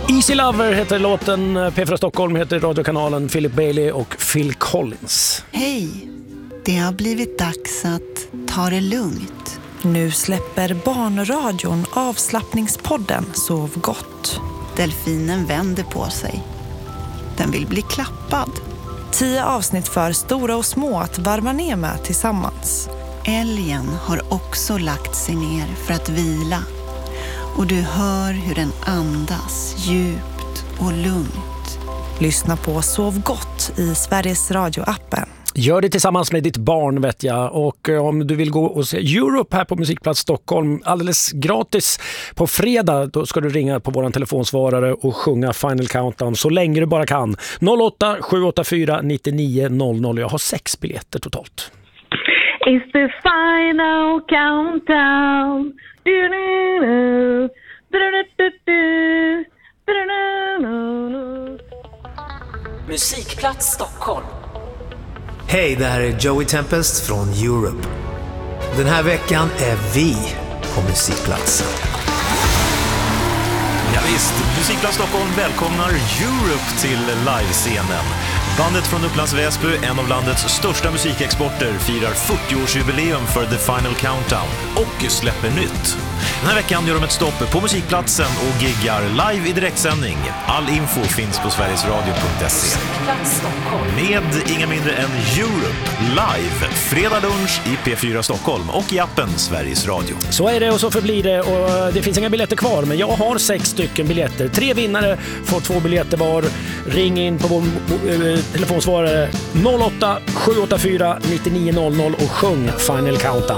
Easy Lover heter låten, P4 Stockholm heter radiokanalen, Philip Bailey och Phil Collins. Hej, det har blivit dags att ta det lugnt. Nu släpper barnradion avslappningspodden Sov gott. Delfinen vänder på sig. Den vill bli klappad. 10 avsnitt för stora och små att varva ner med tillsammans. Älgen har också lagt sig ner för att vila. Och du hör hur den andas djupt och lugnt. Lyssna på Sov gott i Sveriges Radio-appen. Gör det tillsammans med ditt barn, vet jag. Och om du vill gå och se Europe här på Musikplats Stockholm alldeles gratis på fredag, då ska du ringa på våran telefonsvarare och sjunga Final Countdown så länge du bara kan. 08-784-9900. Jag har 6 biljetter totalt. It's the final countdown. Musikplats Stockholm. Hej, det här är Joey Tempest från Europe. Den här veckan är vi på Musikplatsen. Ja, visst, Musikplats Stockholm välkomnar Europe till livescenen. Bandet från Upplands Väsby, en av landets största musikexporter, firar 40-årsjubileum för The Final Countdown och släpper nytt. Den här veckan gör de ett stopp på Musikplatsen och giggar live i direktsändning. All info finns på sverigesradio.se. Med inga mindre än Europe live, fredag lunch i P4 Stockholm och i appen Sveriges Radio. Så är det och så förblir det, och det finns inga biljetter kvar, men jag har 6 stycken biljetter. 3 vinnare får 2 biljetter var. Ring in på vår telefonsvarare 08-784-9900 och sjung Final Countdown.